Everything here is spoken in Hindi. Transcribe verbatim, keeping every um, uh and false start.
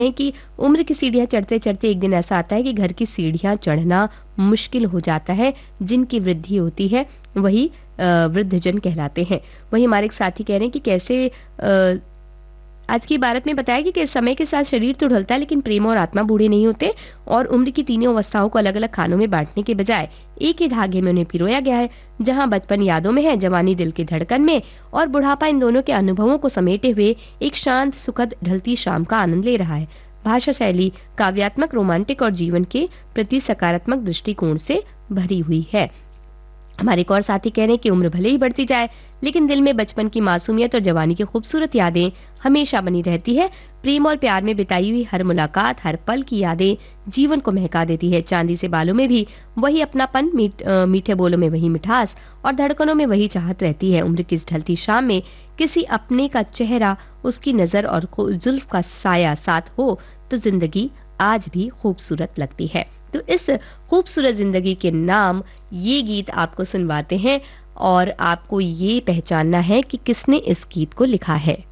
हैं कि उम्र की सीढ़ियाँ चढ़ते-चढ़ते एक दिन ऐसा आता है कि घर की सीढ़ियाँ चढ़ना मुश्किल हो जाता है। जिनकी वृद्धि होती है वही अ, वृद्धजन कहलाते हैं। वहीं हमारे एक साथी कह रहे हैं कि कैसे अ, आज की इबारत में बताया कि, कि समय के साथ शरीर तो ढलता है लेकिन प्रेम और आत्मा बूढ़े नहीं होते और उम्र की तीनों अवस्थाओं को अलग-अलग खानों में बांटने के बजाय एक ही धागे में उन्हें पिरोया गया है। जहां बचपन यादों में है, जवानी दिल की धड़कन में और बुढ़ापा इन दोनों के अनुभवों को समेटे हुए एक शांत सुखद ढलती शाम का आनंद ले रहा है। भाषा शैली काव्यात्मक, रोमांटिक और जीवन के प्रति सकारात्मक दृष्टिकोण से भरी हुई है। हमारे एक और साथी कह रहे हैं कि उम्र भले ही बढ़ती जाए लेकिन दिल में बचपन की मासूमियत और जवानी की खूबसूरत यादें हमेशा बनी रहती है। प्रेम और प्यार में बिताई हुई हर मुलाकात, हर पल की यादें जीवन को महका देती है। चांदी से बालों में भी वही अपनापन, मीठ, अ, मीठे बोलों में वही मिठास और धड़कनों में वही चाहत रहती है। उम्र की इस ढलती शाम में किसी अपने का चेहरा, उसकी नजर और जुल्फ का साया साथ हो तो जिंदगी आज भी खूबसूरत लगती है। तो इस खूबसूरत जिंदगी के नाम ये गीत आपको सुनवाते हैं और आपको ये पहचानना है कि किसने इस गीत को लिखा है।